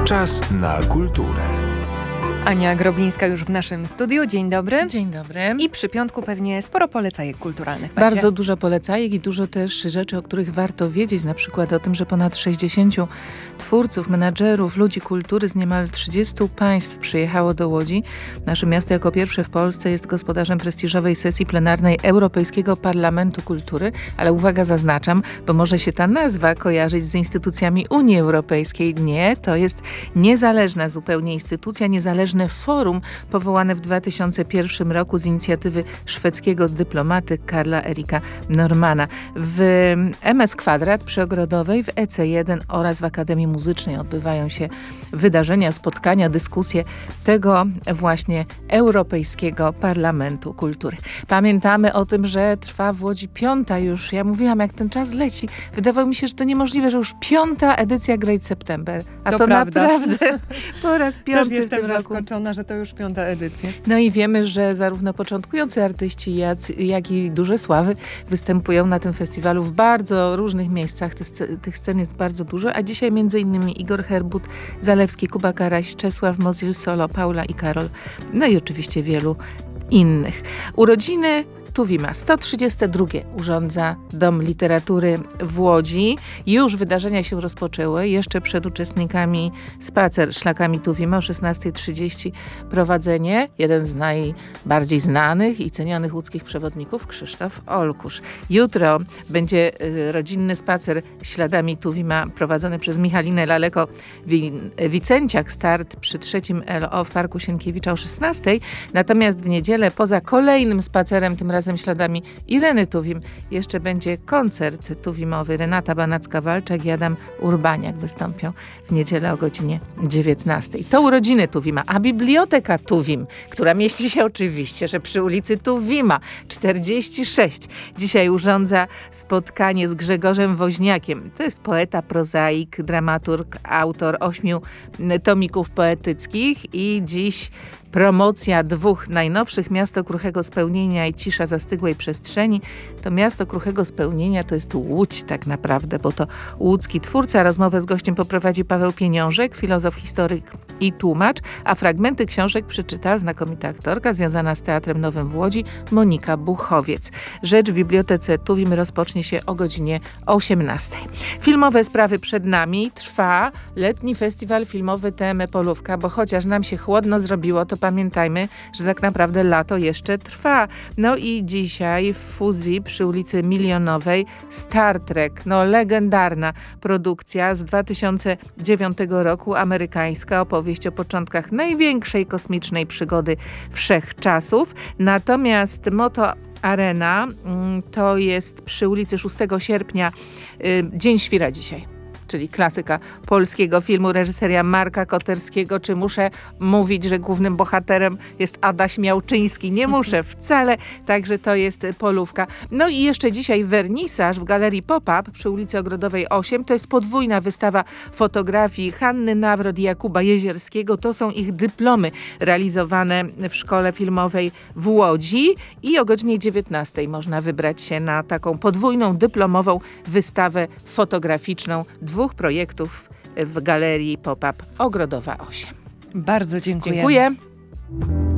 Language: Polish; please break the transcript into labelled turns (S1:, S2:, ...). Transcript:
S1: Czas na kulturę.
S2: Ania Groblińska już w naszym studiu. Dzień dobry.
S3: Dzień dobry.
S2: I przy piątku pewnie sporo polecajek kulturalnych będzie.
S3: Bardzo dużo polecajek i dużo też rzeczy, o których warto wiedzieć. Na przykład o tym, że ponad 60 twórców, menadżerów, ludzi kultury z niemal 30 państw przyjechało do Łodzi. Nasze miasto jako pierwsze w Polsce jest gospodarzem prestiżowej sesji plenarnej Europejskiego Parlamentu Kultury. Ale uwaga, zaznaczam, bo może się ta nazwa kojarzyć z instytucjami Unii Europejskiej. Nie, to jest niezależna zupełnie instytucja, niezależne forum powołane w 2001 roku z inicjatywy szwedzkiego dyplomaty Karla Erika Normana. W MS Kwadrat przy Ogrodowej, w EC1 oraz w Akademii Muzycznej odbywają się wydarzenia, spotkania, dyskusje tego właśnie Europejskiego Parlamentu Kultury. Pamiętamy o tym, że trwa w Łodzi 5. już, ja mówiłam, jak ten czas leci. Wydawało mi się, że to niemożliwe, że już 5. edycja Great September. A to naprawdę po raz 5 w tym roku.
S2: Zaskoczona, że to już 5. edycja.
S3: No i wiemy, że zarówno początkujący artyści, jak i duże sławy występują na tym festiwalu w bardzo różnych miejscach. Tych scen jest bardzo dużo, a dzisiaj m.in. Igor Herbut, Zalewski, Kuba Karaś, Czesław Mozil Solo, Paula i Karol, no i oczywiście wielu innych. Urodziny Tuwima 132 urządza Dom Literatury w Łodzi. Już wydarzenia się rozpoczęły. Jeszcze przed uczestnikami spacer szlakami Tuwima o 16:30 prowadzenie. Jeden z najbardziej znanych i cenionych łódzkich przewodników, Krzysztof Olkusz. Jutro będzie rodzinny spacer śladami Tuwima prowadzony przez Michalinę Laleko-Wicenciak. Start przy 3. LO w Parku Sienkiewicza o 16:00. Natomiast w niedzielę poza kolejnym spacerem, tym razem śladami Ireny Tuwim, jeszcze będzie koncert tuwimowy. Renata Banacka-Walczak i Adam Urbaniak wystąpią w niedzielę o godzinie 19:00. To urodziny Tuwima, a Biblioteka Tuwim, która mieści się oczywiście, że przy ulicy Tuwima 46, dzisiaj urządza spotkanie z Grzegorzem Woźniakiem. To jest poeta, prozaik, dramaturg, autor 8 tomików poetyckich i dziś promocja 2 najnowszych, Miasto Kruchego Spełnienia i Cisza Zastygłej Przestrzeni. To Miasto Kruchego Spełnienia to jest Łódź tak naprawdę, bo to łódzki twórca. Rozmowę z gościem poprowadzi Paweł Pieniążek, filozof, historyk i tłumacz, a fragmenty książek przeczyta znakomita aktorka związana z Teatrem Nowym w Łodzi, Monika Buchowiec. Rzecz w Bibliotece Tuwim rozpocznie się o godzinie 18:00. Filmowe sprawy przed nami. Trwa letni festiwal filmowy TM Polówka, bo chociaż nam się chłodno zrobiło, to pamiętajmy, że tak naprawdę lato jeszcze trwa. No i dzisiaj w Fuzji przy ulicy Milionowej Star Trek, legendarna produkcja z 2009 roku, amerykańska opowieść o początkach największej kosmicznej przygody wszechczasów. Natomiast Moto Arena to jest przy ulicy 6 sierpnia, Dzień Świra dzisiaj. Czyli klasyka polskiego filmu, reżyseria Marka Koterskiego. Czy muszę mówić, że głównym bohaterem jest Adaś Miałczyński? Nie muszę wcale, także to jest Polówka. No i jeszcze dzisiaj wernisaż w Galerii Pop-Up przy ulicy Ogrodowej 8. To jest podwójna wystawa fotografii Hanny Nawrot i Jakuba Jezierskiego. To są ich dyplomy realizowane w Szkole Filmowej w Łodzi i o godzinie 19:00 można wybrać się na taką podwójną dyplomową wystawę fotograficzną 2 projektów w Galerii Pop-Up Ogrodowa 8.
S2: Bardzo dziękuję.
S3: Dziękuję.